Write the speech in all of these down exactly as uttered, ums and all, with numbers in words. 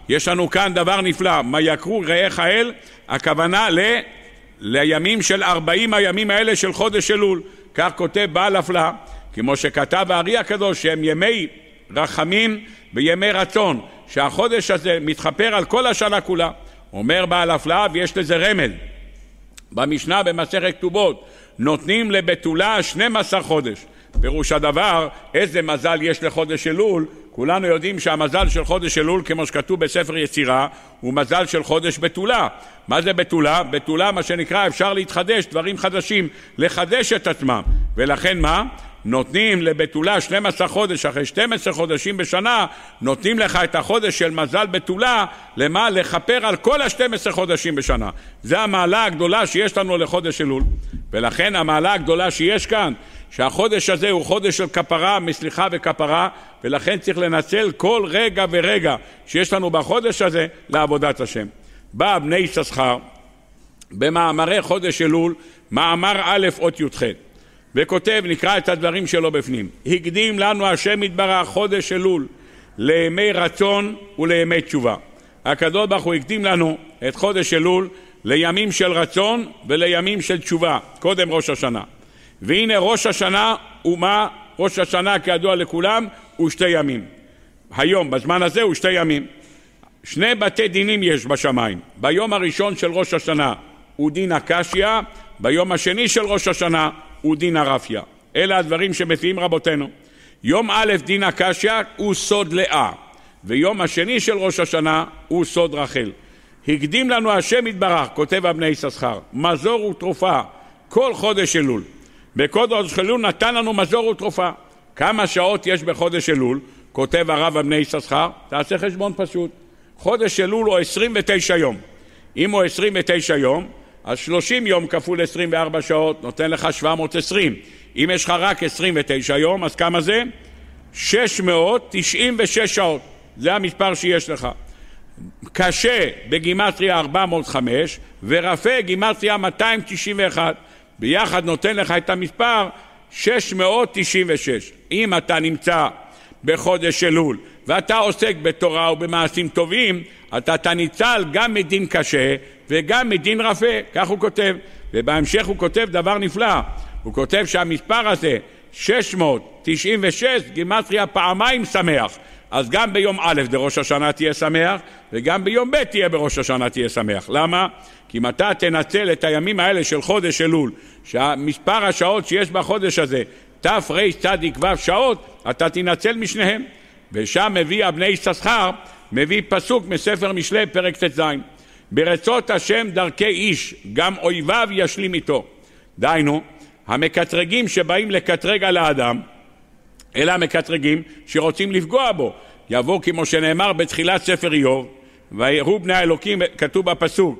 יש לנו כאן דבר נפלא, מה יקרו רעך האל, הכוונה ל... לימים של ארבעים הימים האלה של חודש אלול. כך כותב בעל הפלאה, כמו שכתב הארי הקדוש, שהם ימי רחמים וימי רצון, שהחודש הזה מתחפר על כל השנה כולה. אומר בעל הפלאה, ויש לזה רמז במשנה במסכת כתובות, נותנים לבתולה שנים עשר חודש. פירוש הדבר, איזה מזל יש לחודש אלול. כולנו יודעים שהמזל של חודש אלול, כמו שכתוב בספר יצירה, הוא מזל של חודש בתולה. מה זה בתולה? בתולה, מה שנקרא, אפשר להתחדש, דברים חדשים, לחדש את עצמם. ולכן מה? נותנים לבתולה שנים עשר חודש, אחרי שנים עשר חודשים בשנה, נותנים לך את החודש של מזל בתולה, למה? לחפר על כל ה-שנים עשר חודשים בשנה. זה המעלה הגדולה שיש לנו לחודש אלול. ולכן המעלה הגדולה שיש כאן, שהחודש הזה הוא חודש של כפרה, מסליחה וכפרה, ולכן צריך לנצל כל רגע ורגע שיש לנו בחודש הזה לעבודת השם. בא בני יששכר במאמרי חודש אלול, מאמר א' אות י"ח, וכותב, נקרא את הדברים שלו בפנים. הקדים לנו השם יתברך חודש אלול לימי רצון ולימי תשובה. הקדוש ברוך הוא הקדים לנו את חודש אלול לימים של רצון ולימים של תשובה, קודם ראש השנה. והנה ראש השנה, ומה ראש השנה כידוע לכולם, הוא שתי ימים. היום, בזמן הזה, הוא שתי ימים. שני בתי דינים יש בשמיים. ביום הראשון של ראש השנה הוא דין הקשיא, ביום השני של ראש השנה הוא דין הרפיה. אלה הדברים שמציעים רבותינו. יום א' דין הקשיא הוא סוד לאה, ויום השני של ראש השנה הוא סוד רחל. הקדים לנו השם יתברך, כותב הבני יששכר, מזור ותרופה כל חודש אלול. בחודש אלול נתן לנו מזור ותרופה. כמה שעות יש בחודש אלול? כותב הרב הבני יששכר, תעשה חשבון פשוט. חודש אלול הוא עשרים ותשע יום. אם הוא עשרים ותשע יום, אז שלושים יום כפול עשרים וארבע שעות נותן לך שבע מאות ועשרים. אם יש לך רק עשרים ותשע יום, אז כמה זה? שש מאות תשעים ושש שעות. זה המספר שיש לך. קשה בגימטריה ארבע מאות וחמש, ורפה גימטריה מאתיים תשעים ואחת. ביחד נותן לך את המספר שש מאות תשעים ושש. אם אתה נמצא בחודש אלול ואתה עוסק בתורה ובמעשים טובים, אתה תניצל גם מדין קשה וגם מדין רפה, כך הוא כותב. ובהמשך הוא כותב דבר נפלא, הוא כותב שהמספר הזה שש מאות תשעים ושש גימטריה פעמיים שמח. אז גם ביום א' בראש השנה תהיה שמח, וגם ביום ב' תהיה בראש השנה תהיה שמח. למה? כי אם אתה תנצל את הימים האלה של חודש אלול, שהמספר השעות שיש בחודש הזה תף רי צדיק ו' שעות, אתה תנצל משניהם. ושם מביא הבני יששכר, מביא פסוק מספר משלי פרק ט"ז, ברצות השם דרכי איש, גם אויביו ישלים איתו. דיינו, המקטרגים שבאים לקטרג על האדם, אלה המקטרגים שרוצים לפגוע בו. יבוא כמו שנאמר בתחילת ספר איוב, ויראו בני האלוקים, כתוב בפסוק,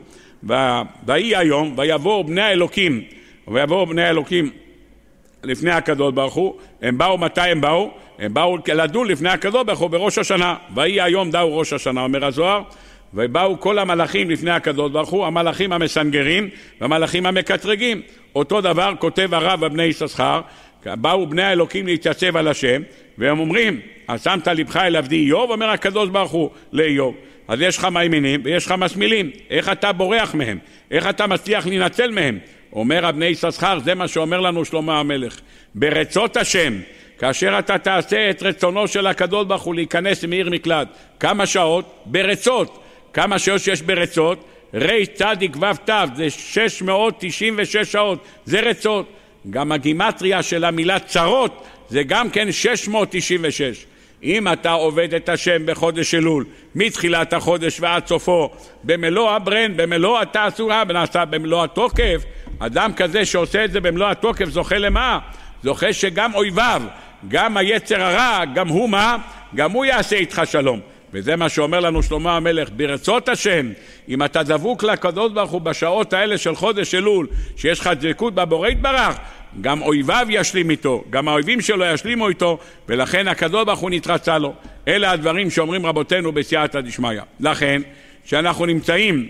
ויהי היום, ויבואו בני האלוקים, ויבואו בני האלוקים לפני הקדוש ברוך הוא. הם באו, מתי הם באו? הם באו לדון לפני הקדוש ברוך הוא בראש השנה. ויהי היום דאו ראש השנה, אומר הזוהר, ובאו כל המלאכים לפני הקדוש ברוך הוא, המלאכים המסנגרים והמלאכים המקטרגים. אותו דבר כותב הרב הבני יששכר, באו בני האלוקים להתייצב על השם, והם אומרים, אז שמת לבך אל עבדי איוב, אומר הקדוש ברוך הוא לאיוב. אז יש לך מימינים ויש לך מסמילים, איך אתה בורח מהם? איך אתה מצליח להינצל מהם? אומר הבני יששכר, זה מה שאומר לנו שלמה המלך, ברצות השם, כאשר אתה תעשה את רצונו של הקדוש ברוך הוא להיכנס מעיר מקלט, כמה שעות? ברצות. כמה שעות שיש ברצות? רי צדיק ו' ת', זה שש מאות תשעים ושש שעות, זה רצות. גם הגימטריה של המילה צרות זה גם כן שש מאות תשעים ושש. אם אתה עובד את השם בחודש אלול, מתחילת החודש ועד סופו, במלוא הברן, במלוא התעשורה, נעשה במלוא התוקף, אדם כזה שעושה את זה במלוא התוקף זוכה למה? זוכה שגם אויביו, גם היצר הרע, גם הוא מה? גם הוא יעשה איתך שלום. וזה מה שאומר לנו שלמה המלך, ברצות השם, אם אתה דבוק לקדוש ברוך הוא בשעות האלה של חודש אלול, שיש לך דבקות בבורא יתברך, גם אויביו ישלים איתו, גם האויבים שלו ישלימו איתו, ולכן הקדוש ברוך הוא נתרצה לו. אלה הדברים שאומרים רבותינו בסייעתא דשמיא. לכן, שאנחנו נמצאים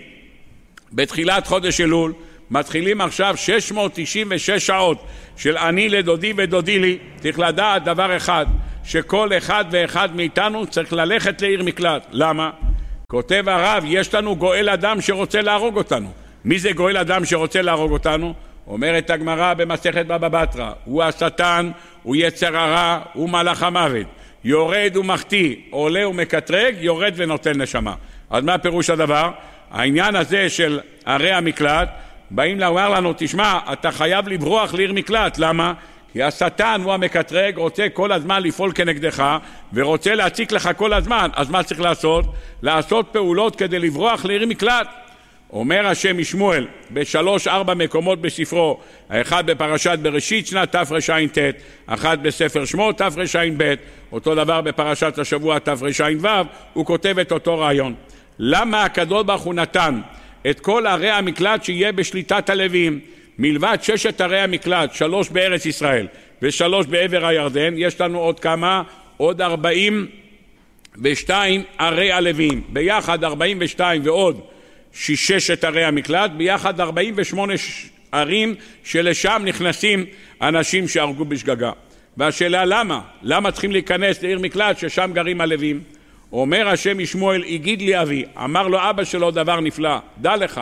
בתחילת חודש אלול, מתחילים עכשיו שש מאות תשעים ושש שעות של אני לדודי ודודי לי. צריך לדעת דבר אחד, שכל אחד ואחד מאיתנו צריך ללכת לעיר מקלט. למה? כותב הרב, יש לנו גואל אדם שרוצה להרוג אותנו. מי זה גואל אדם שרוצה להרוג אותנו? אומרת הגמרא במסכת בבא בתרא, הוא השטן, הוא יצר הרע, הוא מלאך המוות. יורד ומחטיא, עולה ומקטרג, יורד ונותן נשמה. אז מה פירוש הדבר? העניין הזה של ערי המקלט, באים לומר לנו, תשמע, אתה חייב לברוח לעיר מקלט. למה? כי השטן הוא המקטרג, רוצה כל הזמן לפעול כנגדך, ורוצה להציק לך כל הזמן. אז מה צריך לעשות? לעשות פעולות כדי לברוח לעיר מקלט. אומר השם משמואל בשלוש ארבע מקומות בספרו, האחד בפרשת בראשית שנת תרע"ט, אחד בספר שמות תרע"ב, אותו דבר בפרשת השבוע תרע"ו, הוא כותב את אותו רעיון. למה הקדוש ברוך הוא נתן את כל ערי המקלט שיהיה בשליטת הלוויים? מלבד ששת ערי המקלט, שלוש בארץ ישראל ושלוש בעבר הירדן, יש לנו עוד כמה? עוד ארבעים ושתיים ערי הלוויים, ביחד ארבעים ושתיים ועוד ששת ערי המקלט, ביחד ארבעים ושמונה ערים שלשם נכנסים אנשים שהרגו בשגגה. והשאלה למה? למה צריכים להיכנס לעיר מקלט ששם גרים הלוויים? אומר השם משמואל, הגיד לי אבי, אמר לו אבא שלו דבר נפלא, דע לך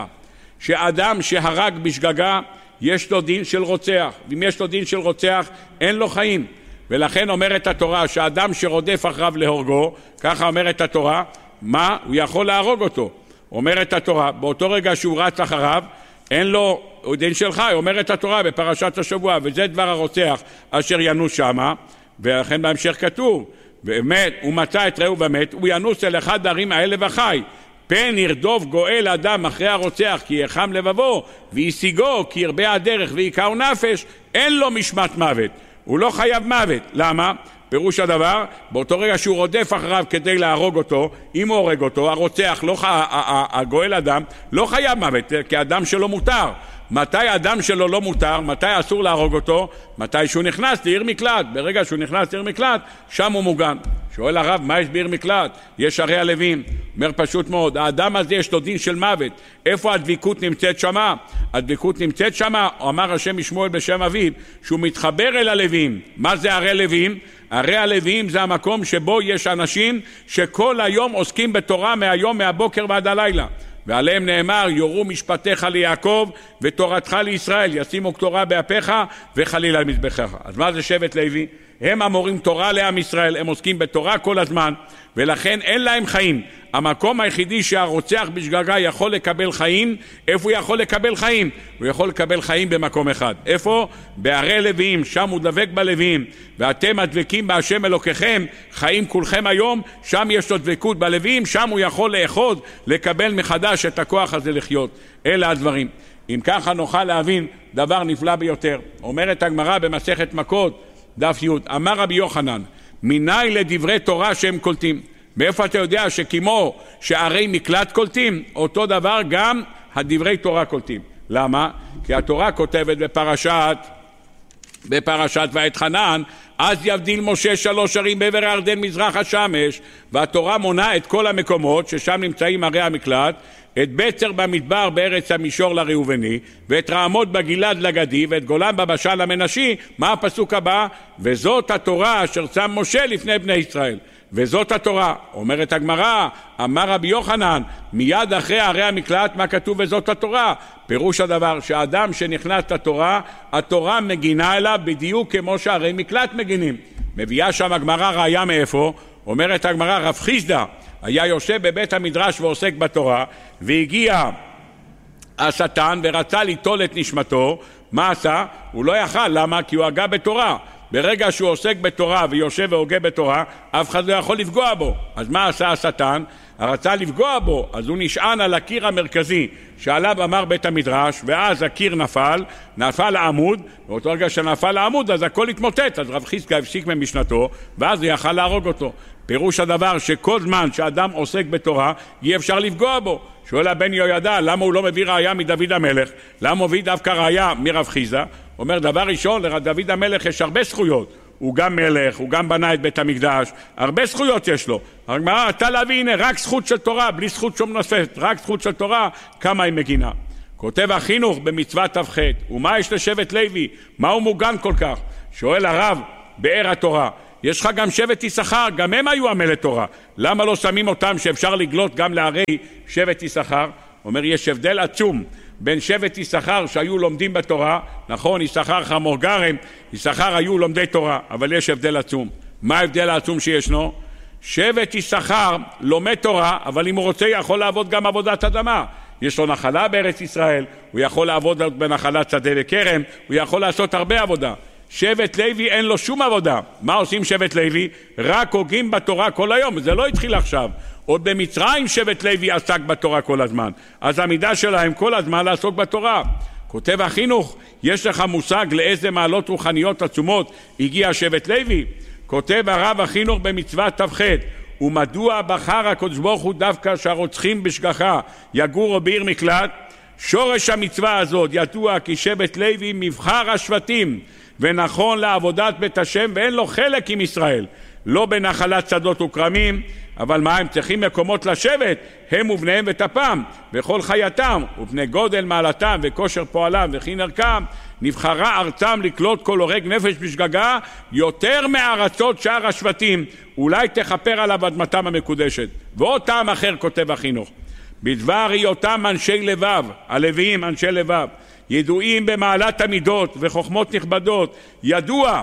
שאדם שהרג בשגגה יש לו דין של רוצח, ואם יש לו דין של רוצח אין לו חיים. ולכן אומרת התורה שהאדם שרודף אחריו להורגו, ככה אומרת התורה, מה? הוא יכול להרוג אותו. אומרת התורה, באותו רגע שהוא רץ אחריו, אין לו דין של חי. אומרת התורה בפרשת השבוע, וזה דבר הרוצח אשר ינוס שמה, ולכן בהמשך כתוב, באמת, הוא מצא את רעהו ומת, הוא ינוס אל אחד הערים האלה וחי. פן ירדוף גואל אדם אחרי הרוצח, כי יחם לבבו, וישיגו, כי ירבה הדרך ויקעו נפש, אין לו משמט מוות. הוא לא חייב מוות. למה? פירוש הדבר, באותו רגע שהוא רודף אחריו כדי להרוג אותו, אם הוא הורג אותו, הרוצח, לא, הגואל אדם, לא חייב מוות, כי אדם שלו מותר. מתי אדם שלו לא מותר? מתי אסור להרוג אותו? מתי שהוא נכנס לעיר מקלט. ברגע שהוא נכנס לעיר מקלט, שם הוא מוגן. שואל הרב, מה יש בעיר מקלט? יש ערי הלוויים. אומר פשוט מאוד, האדם הזה יש לו דין של מוות. איפה הדביקות נמצאת שמה? הדביקות נמצאת שמה, אמר השם משמואל בשם אביו, שהוא מתחבר אל הלוויים. מה זה ערי הלוויים? ערי הלוויים זה המקום שבו יש אנשים שכל היום עוסקים בתורה מהיום, מהבוקר ועד הלילה. ועליהם נאמר, יורו משפטיך ליעקב ותורתך לישראל, ישימו תורה באפיך וחליל על מזבחך. אז מה זה שבט לוי? הם אמורים תורה לעם ישראל, הם עוסקים בתורה כל הזמן, ולכן אין להם חיים. המקום היחידי שהרוצח בשגגה יכול לקבל חיים, איפה הוא יכול לקבל חיים? הוא יכול לקבל חיים במקום אחד. איפה? בערי לוויים, שם הוא דבק בלוויים, ואתם הדבקים בהשם אלוקיכם, חיים כולכם היום, שם יש לו דבקות בלוויים, שם הוא יכול לאחוז, לקבל מחדש את הכוח הזה לחיות. אלה הדברים. אם ככה נוכל להבין דבר נפלא ביותר. אומרת הגמרא במסכת מכות, דף י', אמר רבי יוחנן, מיני לדברי תורה שהם קולטים. מאיפה אתה יודע שכמו שערי מקלט קולטים, אותו דבר גם הדברי תורה קולטים. למה? כי התורה כותבת בפרשת, בפרשת ואתחנן, אז יבדיל משה שלוש ערים בעבר הירדן מזרח השמש, והתורה מונה את כל המקומות ששם נמצאים ערי המקלט, את בצר במדבר בארץ המישור לראובני, ואת רעמות בגלעד לגדי, ואת גולן בבשן למנשי. מה הפסוק הבא? וזאת התורה אשר שם משה לפני בני ישראל. וזאת התורה. אומרת הגמרא, אמר רבי יוחנן, מיד אחרי ערי המקלט, מה כתוב וזאת התורה? פירוש הדבר שהאדם שנכנס לתורה, התורה מגינה אליו בדיוק כמו שערי מקלט מגינים. מביאה שם הגמרא ראיה מאיפה? אומרת הגמרא, רב חיסדא היה יושב בבית המדרש ועוסק בתורה, והגיע השטן ורצה ליטול את נשמתו. מה עשה? הוא לא יכל. למה? כי הוא הגה בתורה. ברגע שהוא עוסק בתורה ויושב והוגה בתורה, אף אחד לא יכול לפגוע בו. אז מה עשה השטן? רצה לפגוע בו, אז הוא נשען על הקיר המרכזי שעליו אמר בית המדרש, ואז הקיר נפל, נפל לעמוד, ואותו רגע שנפל לעמוד אז הכל התמוטט. אז רב חיסדא הפסיק ממשנתו, ואז הוא יכל להרוג אותו. פירוש הדבר שכל זמן שאדם עוסק בתורה, אי אפשר לפגוע בו. שואל הבן יהוידע, למה הוא לא מביא ראיה מדוד המלך? למה הוא מביא דווקא ראיה מרב חיסדא? אומר, דבר ראשון, לדוד המלך יש הרבה זכויות. הוא גם מלך, הוא גם בנה את בית המקדש, הרבה זכויות יש לו. הגמרא אתה להביא, הנה, רק זכות של תורה, בלי זכות שום נוספת, רק זכות של תורה, כמה היא מגינה. כותב החינוך במצוות ת"ח, ומה יש לשבט לוי? מה הוא מוגן כל כך? שואל הרב באר התורה, יש לך גם שבט יששכר, גם הם היו עמלי תורה. למה לא שמים אותם שאפשר לגלות גם לערי שבט יששכר? אומר, יש הבדל עצום בין שבט יששכר שהיו לומדים בתורה, נכון, יששכר חמור גרם, יששכר היו לומדי תורה, אבל יש הבדל עצום. מה ההבדל העצום שישנו? שבט יששכר לומד תורה, אבל אם הוא רוצה יכול לעבוד גם עבודת אדמה. יש לו נחלה בארץ ישראל, הוא יכול לעבוד בנחלת שדה וכרם, הוא יכול לעשות הרבה עבודה. שבט לוי אין לו שום עבודה. מה עושים שבט לוי? רק הוגים בתורה כל היום, זה לא התחיל עכשיו. עוד במצרים שבט לוי עסק בתורה כל הזמן, אז המידה שלהם כל הזמן לעסוק בתורה. כותב החינוך, יש לך מושג לאיזה מעלות רוחניות עצומות הגיע שבט לוי? כותב הרב החינוך במצוות ת"ח, ומדוע בחר הקדוש ברוך הוא דווקא שהרוצחים בשגחה יגורו בעיר מקלט? שורש המצווה הזאת ידוע כי שבט לוי מבחר השבטים ונכון לעבודת בית השם, ואין לו חלק עם ישראל, לא בנחלת שדות וכרמים, אבל מה, הם צריכים מקומות לשבת, הם ובניהם וטפם וכל חייתם, ובני גודל מעלתם וכושר פועלם וכי נרקם, נבחרה ארצם לקלוט כל הורג נפש בשגגה יותר מארצות שאר השבטים, אולי תכפר עליו אדמתם המקודשת. ועוד טעם אחר כותב החינוך, בדבר היותם אנשי לבב, הלוויים אנשי לבב, ידועים במעלת המידות וחוכמות נכבדות, ידוע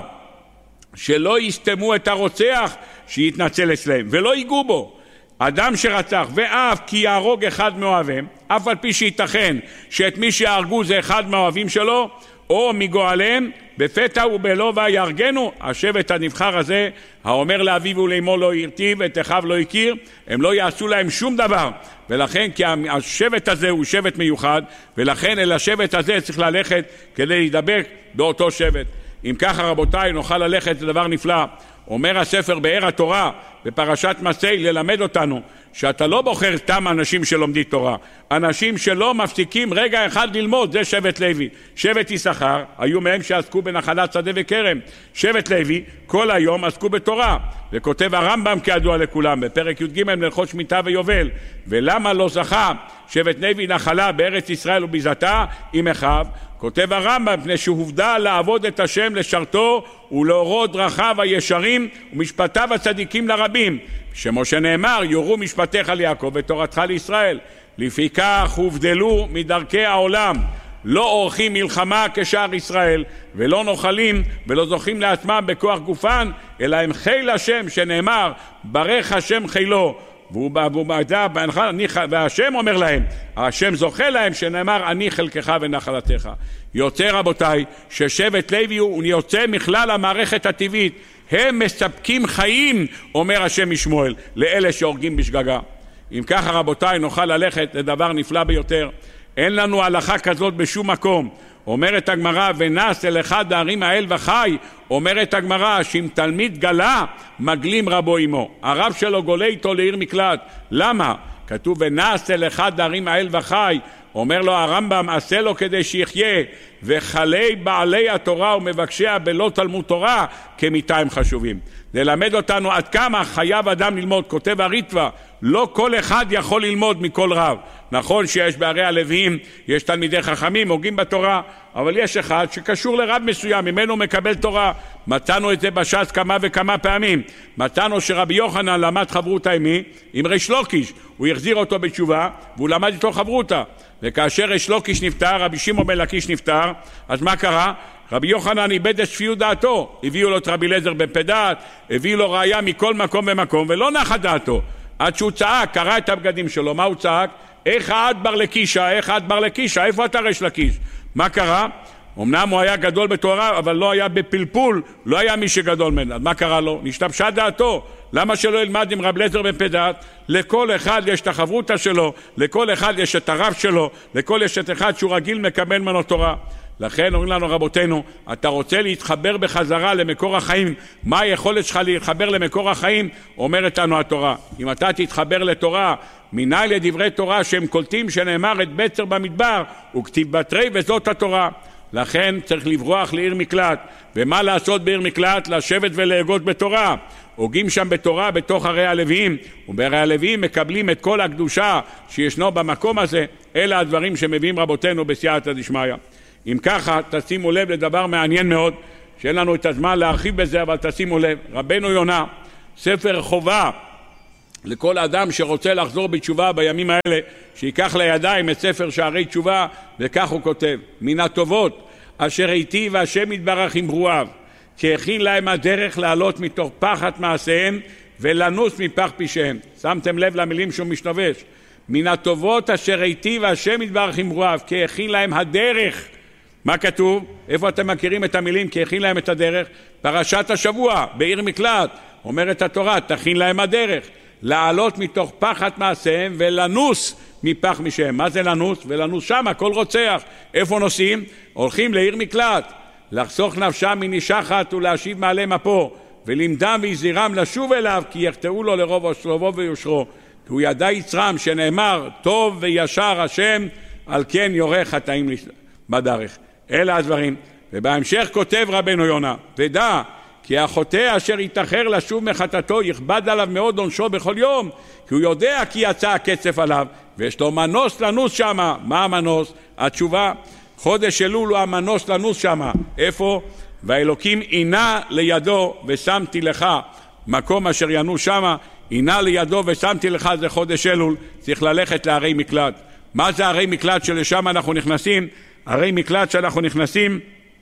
שלא יסתמו את הרוצח שיתנצל אצלם ולא ייגעו בו. אדם שרצח ואף כי יהרוג אחד מאוהביהם, אף על פי שייתכן שאת מי שיהרגו זה אחד מהאוהבים שלו או מגואליהם, בפתע ובלובה יהרגנו. השבט הנבחר הזה, האומר לאביו ולאמו לא ירטיב ואת אחיו לא יכיר, הם לא יעשו להם שום דבר. ולכן כי השבט הזה הוא שבט מיוחד, ולכן אל השבט הזה צריך ללכת כדי להידבק באותו שבט. אם ככה רבותיי נוכל ללכת, זה דבר נפלא. אומר הספר באר התורה בפרשת מסעי ללמד אותנו שאתה לא בוחר סתם אנשים שלומדים תורה, אנשים שלא מפסיקים רגע אחד ללמוד, זה שבט לוי. שבט יששכר היו מהם שעסקו בנחלת שדה וכרם, שבט לוי כל היום עסקו בתורה. וכותב הרמב"ם כידוע לכולם בפרק י"ג להלכות שמיטה ויובל, ולמה לא זכה שבט לוי נחלה בארץ ישראל וביזתה עם אחיו? כותב הרמב"ם, מפני שהובדל לעבוד את השם לשרתו ולאורות דרכיו הישרים ומשפטיו הצדיקים לרבים, כמו שנאמר יורו משפטיך ליעקב ותורתך לישראל. לפיכך הובדלו מדרכי העולם, לא עורכים מלחמה כשאר ישראל, ולא נוחלים ולא זוכים לעצמם בכוח גופן, אלא הם חיל השם, שנאמר ברך השם חילו, והשם אומר להם, השם זוכה להם, שנאמר אני חלקך ונחלתך. יוצא רבותיי ששבט לוי הוא יוצא מכלל המערכת הטבעית, הם מספקים חיים, אומר השם משמואל, לאלה שהורגים בשגגה. אם ככה רבותיי נוכל ללכת לדבר נפלא ביותר. אין לנו הלכה כזאת בשום מקום. אומרת הגמרא, ונס אל אחד הערים האל וחי, אומרת הגמרא שאם תלמיד גלה מגלים רבו עמו, הרב שלו גולה איתו לעיר מקלט. למה? כתוב ונס אל אחד הערים האל וחי, אומר לו הרמב"ם עשה לו כדי שיחיה, וחלי בעלי התורה ומבקשיה בלא תלמוד תורה כמיתה הם חשובים. ללמד אותנו עד כמה חייב אדם ללמוד. כותב הריטווה, לא כל אחד יכול ללמוד מכל רב. נכון שיש בערי הלוויים, יש תלמידי חכמים, הוגים בתורה, אבל יש אחד שקשור לרב מסוים, ממנו מקבל תורה. מצאנו את זה בש"ס כמה וכמה פעמים. מצאנו שרבי יוחנן למד חברותא עמי עם ריש לוקיש, הוא החזיר אותו בתשובה, והוא למד איתו חברותא. וכאשר ריש לוקיש נפטר, רבי שמעון בן לקיש נפטר, אז מה קרה? רבי יוחנן איבד את שפיות דעתו, הביאו לו את רבי אליעזר בן פדת, הביאו לו ראיה מכל מקום ומקום, ולא נחה דעתו. עד שהוא צעק, קרא את הבגדים שלו. מה הוא צעק? איך את בר לקישה, איך את בר לקישה, איפה אתה ריש לקיש? מה קרה? אמנם הוא היה גדול בתורה, אבל לא היה בפלפול, לא היה מי שגדול ממנו. מה קרה לו? נשתבשה דעתו. למה שלא ילמד עם רבי אליעזר בן פדת? לכל אחד יש את החברותא שלו, לכל אחד יש את הרב שלו, לכל יש את אחד שהוא רגיל מקבל ממנו תורה. לכן אומרים לנו רבותינו, אתה רוצה להתחבר בחזרה למקור החיים, מה היכולת שלך להתחבר למקור החיים? אומרת לנו התורה, אם אתה תתחבר לתורה, מיני לדברי תורה שהם קולטים שנאמר את בצר במדבר וכתיב בתרי וזאת התורה. לכן צריך לברוח לעיר מקלט. ומה לעשות בעיר מקלט? לשבת ולהגות בתורה. הוגים שם בתורה בתוך ערי הלוויים, ובערי הלוויים מקבלים את כל הקדושה שישנו במקום הזה. אלה הדברים שמביאים רבותינו בסייעתא דשמיא. אם ככה תשימו לב לדבר מעניין מאוד, שאין לנו את הזמן להרחיב בזה, אבל תשימו לב, רבנו יונה, ספר חובה לכל אדם שרוצה לחזור בתשובה בימים האלה, שיקח לידיים את ספר שערי תשובה, וכך הוא כותב: מן הטובות אשר היטיב השם יתברך עם ברואיו, כי הכין להם הדרך לעלות מתוך פחת מעשיהם ולנוס מפח פשעיהם. שמתם לב למילים שהוא משתבש? מן הטובות אשר היטיב השם יתברך עם ברואיו, כי הכין להם הדרך. מה כתוב? איפה אתם מכירים את המילים כי הכין להם את הדרך? פרשת השבוע, בעיר מקלט, אומרת התורה, תכין להם הדרך לעלות מתוך פחת מעשיהם ולנוס מפח משהם. מה זה לנוס? ולנוס שם, כל רוצח. איפה נוסעים? הולכים לעיר מקלט, לחסוך נפשם מנשחת ולהשיב מעלה מפו, ולמדם ויזירם לשוב אליו, כי יחטאו לו לרוב שלובו ויושרו, כי הוא ידע יצרם, שנאמר טוב וישר השם, על כן יורה חטאים בדרך. אלה הדברים. ובהמשך כותב רבנו יונה, ודע כי החוטא אשר יתאחר לשוב מחטאתו יכבד עליו מאוד עונשו בכל יום, כי הוא יודע כי יצא הקצף עליו, ויש לו מנוס לנוס שמה. מה המנוס? התשובה. חודש אלול הוא המנוס לנוס שמה. איפה? והאלוקים עינה לידו ושמתי לך מקום אשר ינוס שמה. עינה לידו ושמתי לך זה חודש אלול. צריך ללכת לערי מקלט. מה זה ערי מקלט שלשם אנחנו נכנסים? ערי מקלט שאנחנו נכנסים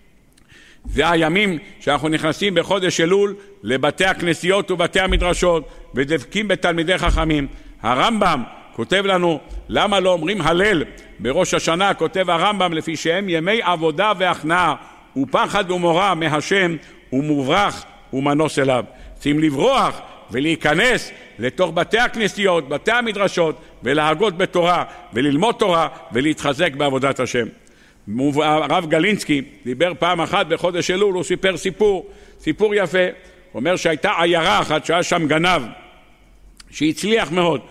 זה הימים שאנחנו נכנסים בחודש אלול לבתי הכנסיות ובתי המדרשות ודבקים בתלמידי חכמים. הרמב"ם כותב לנו למה לא אומרים הלל בראש השנה. כותב הרמב"ם לפי שהם ימי עבודה והכנעה ופחד ומורא מהשם ומוברח ומנוס אליו. צריכים לברוח ולהיכנס לתוך בתי הכנסיות, בתי המדרשות, ולהגות בתורה וללמוד תורה ולהתחזק בעבודת השם. הרב גלינסקי דיבר פעם אחת בחודש אלול, הוא סיפר סיפור, סיפור יפה. הוא אומר שהייתה עיירה אחת שהיה שם גנב שהצליח מאוד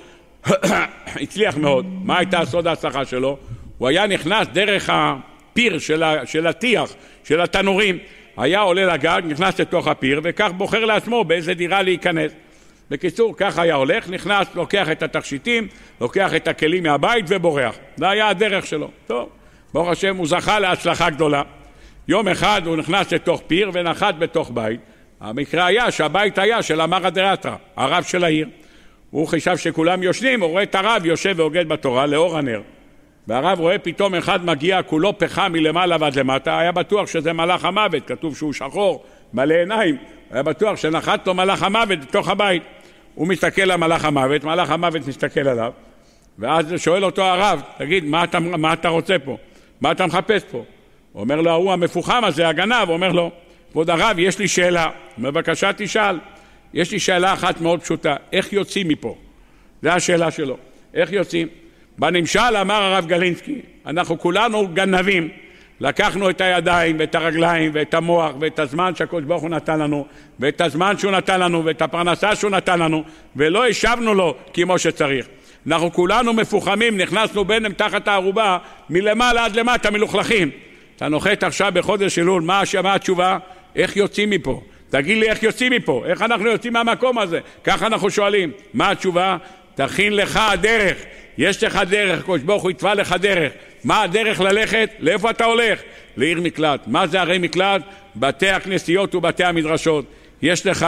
הצליח מאוד. מה הייתה סוד ההצלחה שלו? הוא היה נכנס דרך הפיר של, ה, של הטיח, של התנורים, היה עולה לגג, נכנס לתוך הפיר וכך בוחר לעצמו באיזה דירה להיכנס. בקיצור, כך היה הולך, נכנס, לוקח את התכשיטים, לוקח את הכלים מהבית ובורח. זה היה הדרך שלו. טוב, ברוך השם, הוא זכה להצלחה גדולה. יום אחד הוא נכנס לתוך פיר ונחת בתוך בית. המקרה היה שהבית היה של אמר דרתרא, הרב של העיר. הוא חשב שכולם יושנים, הוא רואה את הרב יושב והוגד בתורה לאור הנר. והרב רואה פתאום אחד מגיע כולו פחם מלמעלה ועד למטה, היה בטוח שזה מלאך המוות, כתוב שהוא שחור, מלא עיניים, היה בטוח שנחת לו מלאך המוות בתוך הבית. הוא מסתכל על מלאך המוות, מלאך המוות מסתכל עליו, ואז שואל אותו הרב, תגיד, מה אתה, מה אתה רוצה פה? מה אתה מחפש פה? הוא אומר לו, הוא המפוחם הזה, הגנב, הוא אומר לו, כבוד הרב, יש לי שאלה, בבקשה תשאל. יש לי שאלה אחת מאוד פשוטה, איך יוצאים מפה? זו השאלה שלו, איך יוצאים? בנמשל אמר הרב גלינסקי, אנחנו כולנו גנבים, לקחנו את הידיים ואת הרגליים ואת המוח ואת הזמן שהקדוש ברוך הוא נתן לנו, ואת הזמן שהוא נתן לנו ואת הפרנסה שהוא נתן לנו, ולא השבנו לו כמו שצריך. אנחנו כולנו מפוחמים, נכנסנו ביניהם תחת הערובה, מלמעלה עד למטה מלוכלכים. אתה נוחת עכשיו בחודש אלול, מה, מה התשובה? איך יוצאים מפה? תגיד לי איך יוצאים מפה, איך אנחנו יוצאים מהמקום הזה? ככה אנחנו שואלים. מה התשובה? תכין לך הדרך, יש לך דרך, הקדוש ברוך הוא יתבע לך דרך. מה הדרך ללכת? לאיפה אתה הולך? לעיר מקלט. מה זה ערי מקלט? בתי הכנסיות ובתי המדרשות. יש לך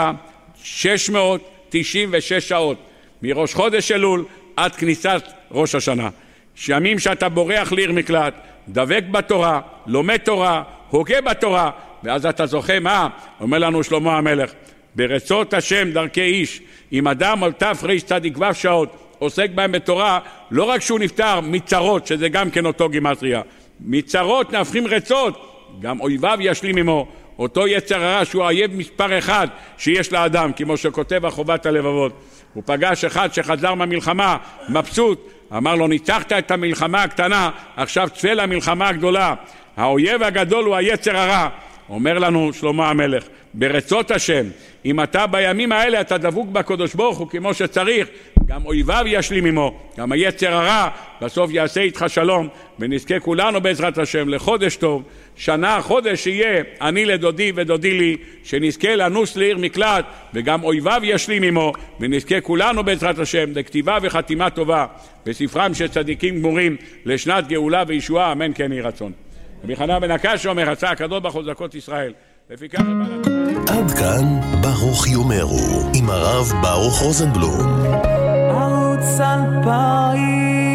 שש מאות תשעים ושש שעות מראש חודש אלול עד כניסת ראש השנה, ימים שאתה בורח לעיר מקלט, דבק בתורה, לומד תורה, הוגה בתורה, ואז אתה זוכה. מה? אומר לנו שלמה המלך, ברצות השם דרכי איש, אם אדם על תף ריש צדיק ו' שעות עוסק בהם בתורה, לא רק שהוא נפטר מצרות, שזה גם כן אותו גימטריה, מצרות נהפכים רצות, גם אויביו ישלים עמו. אותו יצר הרע שהוא האויב מספר אחד שיש לאדם, כמו שכותב החובת הלבבות. הוא פגש אחד שחזר מהמלחמה מבסוט, אמר לו, ניצחת את המלחמה הקטנה, עכשיו צפה למלחמה הגדולה. האויב הגדול הוא היצר הרע. אומר לנו שלמה המלך, ברצות השם, אם אתה בימים האלה אתה דבוק בקדוש ברוך הוא כמו שצריך, גם אויביו ישלים עמו, גם היצר הרע בסוף יעשה איתך שלום, ונזכה כולנו בעזרת השם לחודש טוב, שנה חודש יהיה אני לדודי ודודי לי, שנזכה לנוס לעיר מקלט, וגם אויביו ישלים עמו, ונזכה כולנו בעזרת השם לכתיבה וחתימה טובה בספרם של צדיקים גמורים לשנת גאולה וישועה, אמן כן יהי רצון. רבי חנניה בן עקשיא אומר, רצה הקדוש ברוך הוא לזכות ישראל עד כאן ברוך יאמרו עם הרב ברוך רוזנבלום. ערוץ אלפיים.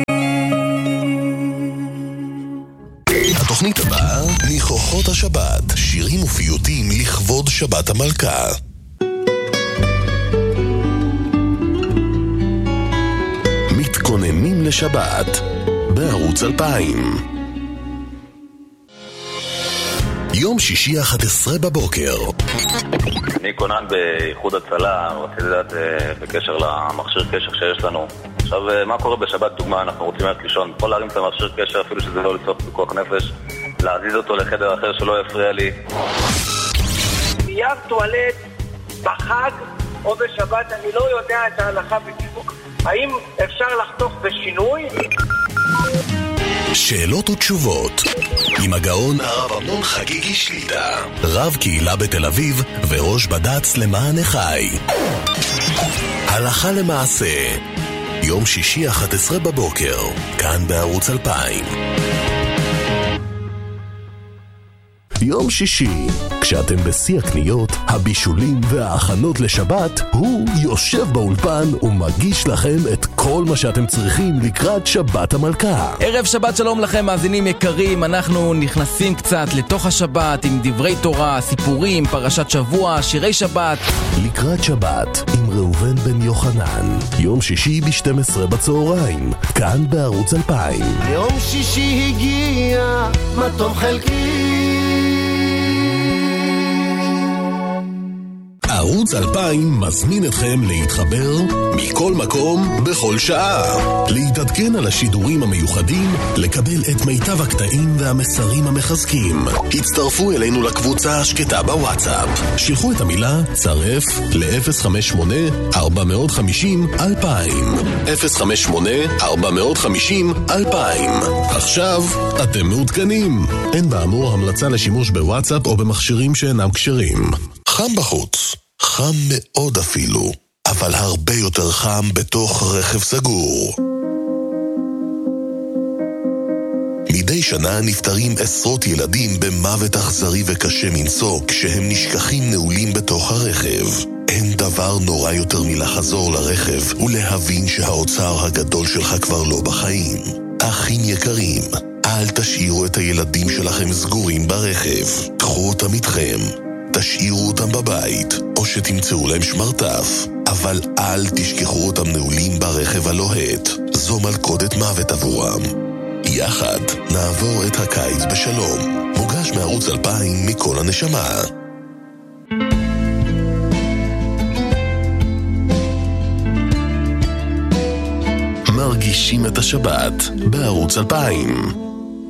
התוכנית הבאה, ניחוחות השבת, שירים ופיוטים לכבוד שבת המלכה. מתכוננים לשבת בערוץ אלפיים. יום שישי אחת עשרה בבוקר. אני כונן באיחוד הצלה, רציתי לדעת בקשר למכשיר קשר שיש לנו. עכשיו, מה קורה בשבת? דוגמה, אנחנו רוצים ללכת לישון, יכול להרים את המכשיר קשר אפילו שזה לא לצורך פיקוח נפש, להזיז אותו לחדר אחר שלא יפריע לי. חייב טואלט בחג או בשבת, אני לא יודע את ההלכה בדיוק. האם אפשר לחתוך בשינוי? שאלות ותשובות עם הגאון הרב אמנון חגיגי שליטה, רב קהילה בתל אביב וראש בד"ץ למען החי. הלכה למעשה, יום שישי אחת עשרה בבוקר, כאן בערוץ אלפיים. יום שישי, כשאתם בשיא הקניות, הבישולים וההכנות לשבת, הוא יושב באולפן ומגיש לכם את כל מה שאתם צריכים לקראת שבת המלכה. ערב שבת שלום לכם מאזינים יקרים, אנחנו נכנסים קצת לתוך השבת עם דברי תורה, סיפורים, פרשת שבוע, שירי שבת. לקראת שבת עם ראובן בן יוחנן, יום שישי ב-שתים עשרה בצהריים, כאן בערוץ אלפיים. יום שישי הגיע, מתום חלקי. ערוץ אלפיים מזמין אתכם להתחבר מכל מקום בכל שעה, להתעדכן על השידורים המיוחדים, לקבל את מיטב הקטעים והמסרים המחזקים. הצטרפו אלינו לקבוצה השקטה בוואטסאפ, שלחו את המילה צרף ל-אפס חמש שמונה ארבע חמש אפס אלפיים אפס חמש שמונה ארבע חמש אפס אלפיים. עכשיו אתם מעודכנים. אין באמור המלצה לשימוש בוואטסאפ או במכשירים שאינם כשרים. חם בחוץ, חם מאוד אפילו, אבל הרבה יותר חם בתוך רכב סגור. מדי שנה נפטרים עשרות ילדים במוות אכזרי וקשה מנשוא כשהם נשכחים נעולים בתוך הרכב. אין דבר נורא יותר מלחזור לרכב ולהבין שהאוצר הגדול שלך כבר לא בחיים. אחים יקרים, אל תשאירו את הילדים שלכם סגורים ברכב. קחו אותם איתכם. תשאירו אותם בבית, או שתמצאו להם שמרטף, אבל אל תשכחו אותם נעולים ברכב הלוהט. זו מלכודת מוות עבורם. יחד נעבור את הקיץ בשלום. מוגש מערוץ אלפיים מכל הנשמה. מרגישים את השבת בערוץ אלפיים.